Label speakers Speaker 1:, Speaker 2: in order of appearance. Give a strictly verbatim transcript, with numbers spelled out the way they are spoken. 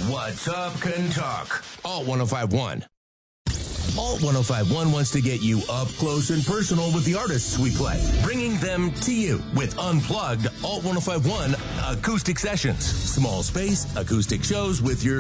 Speaker 1: What's Up Can Talk. Alt one oh five one. Alt one oh five one wants to get you up close and personal with the artists we play, bringing them to you with unplugged Alt one oh five one acoustic sessions. Small space, acoustic shows with your